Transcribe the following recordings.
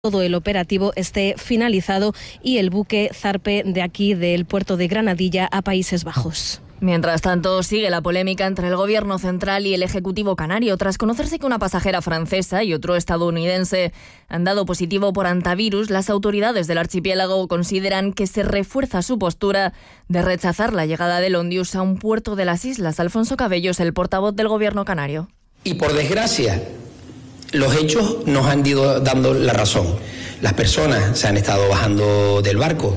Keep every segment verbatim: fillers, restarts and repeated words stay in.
todo el operativo esté finalizado y el buque zarpe de aquí del puerto de Granadilla a Países Bajos. Mientras tanto, sigue la polémica entre el Gobierno central y el Ejecutivo canario, tras conocerse que una pasajera francesa y otro estadounidense han dado positivo por hantavirus. Las autoridades del archipiélago consideran que se refuerza su postura de rechazar la llegada del Ondius a un puerto de las islas. Alfonso Cabello es el portavoz del Gobierno canario. Y por desgracia, los hechos nos han ido dando la razón. Las personas se han estado bajando del barco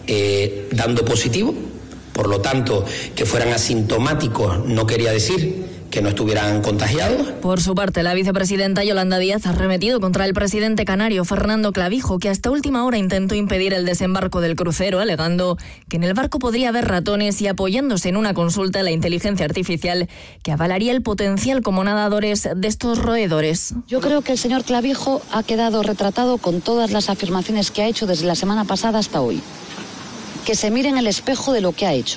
eh, dando positivo. Por lo tanto, que fueran asintomáticos no quería decir que no estuvieran contagiados. Por su parte, la vicepresidenta Yolanda Díaz ha arremetido contra el presidente canario Fernando Clavijo, que hasta última hora intentó impedir el desembarco del crucero, alegando que en el barco podría haber ratones y apoyándose en una consulta a la inteligencia artificial que avalaría el potencial como nadadores de estos roedores. Yo creo que el señor Clavijo ha quedado retratado con todas las afirmaciones que ha hecho desde la semana pasada hasta hoy. Que se mire en el espejo de lo que ha hecho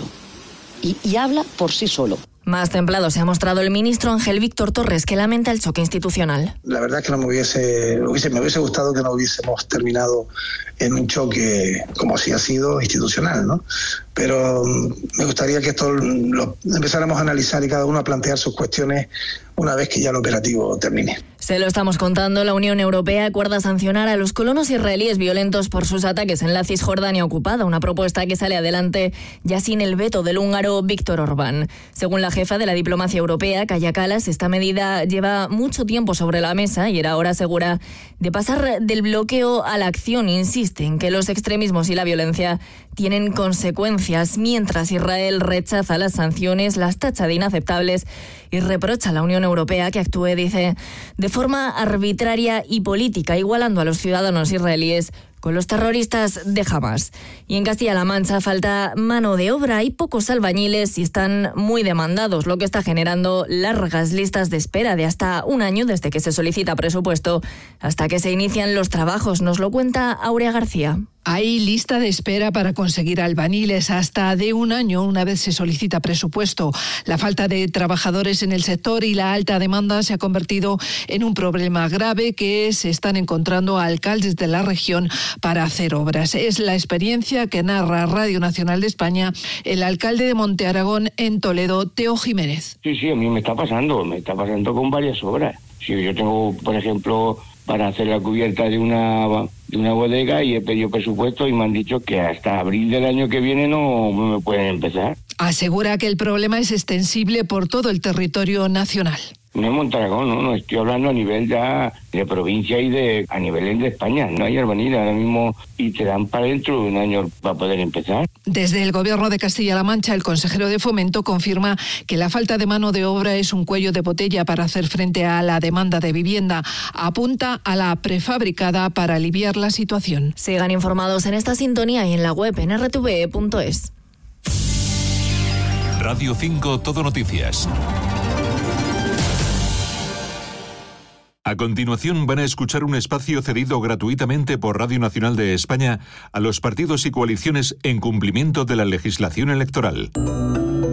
y, y habla por sí solo. Más templado se ha mostrado el ministro Ángel Víctor Torres, que lamenta el choque institucional. La verdad es que no me hubiese, hubiese, me hubiese gustado que no hubiésemos terminado en un choque como así ha sido institucional, ¿no? Pero me gustaría que esto lo empezáramos a analizar y cada uno a plantear sus cuestiones una vez que ya el operativo termine. Se lo estamos contando. La Unión Europea acuerda sancionar a los colonos israelíes violentos por sus ataques en la Cisjordania ocupada, una propuesta que sale adelante ya sin el veto del húngaro Viktor Orbán. Según la jefa de la diplomacia europea, Kaja Kallas, esta medida lleva mucho tiempo sobre la mesa y era hora segura de pasar del bloqueo a la acción. Insiste en que los extremismos y la violencia tienen consecuencias, mientras Israel rechaza las sanciones, las tacha de inaceptables y reprocha a la Unión Europea que actúe, dice, de forma arbitraria y política, igualando a los ciudadanos israelíes con los terroristas de Hamas. Y en Castilla-La Mancha falta mano de obra, hay pocos albañiles y están muy demandados, lo que está generando largas listas de espera de hasta un año desde que se solicita presupuesto hasta que se inician los trabajos. Nos lo cuenta Aurea García. Hay lista de espera para conseguir albañiles hasta de un año una vez se solicita presupuesto. La falta de trabajadores en el sector y la alta demanda se ha convertido en un problema grave que se están encontrando alcaldes de la región para hacer obras. Es la experiencia que narra Radio Nacional de España el alcalde de Monte Aragón en Toledo, Teo Jiménez. Sí, sí, a mí me está pasando, me está pasando con varias obras. Si yo tengo, por ejemplo, para hacer la cubierta de una de una bodega y he pedido presupuesto y me han dicho que hasta abril del año que viene no me pueden empezar. Asegura que el problema es extensible por todo el territorio nacional. No en Montaragón, no, no, estoy hablando a nivel ya de provincia y de a nivel de España. No hay albañil ahora mismo y te dan para dentro de un año para poder empezar. Desde el Gobierno de Castilla-La Mancha, el consejero de Fomento confirma que la falta de mano de obra es un cuello de botella para hacer frente a la demanda de vivienda. Apunta a la prefabricada para aliviar la situación. Sigan informados en esta sintonía y en la web en erre te ve e punto es. Radio cinco Todo Noticias. A continuación van a escuchar un espacio cedido gratuitamente por Radio Nacional de España a los partidos y coaliciones en cumplimiento de la legislación electoral.